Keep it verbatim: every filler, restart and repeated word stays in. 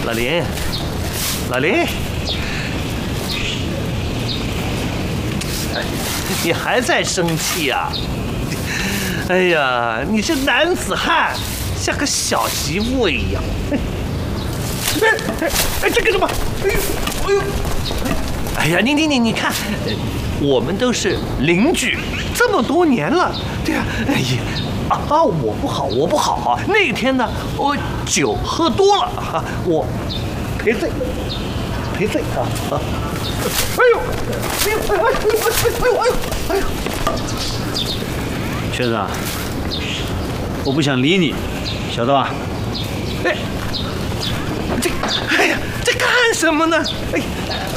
老林，老林，你还在生气啊？哎呀，你这男子汉，像个小媳妇一样。哎哎哎，这个什么？哎呦哎呦！哎呀，你你你你看，我们都是邻居，这么多年了，对呀。哎呀，啊啊，我不好，我不好。那天呢，我酒喝多了啊，我赔罪，赔罪啊啊！哎呦，哎呦，哎呦，哎呦，哎呦，哎呦，哎呦！ 学长，我不想理你，晓得吧？ 哎，这，哎呀，这干什么呢？哎。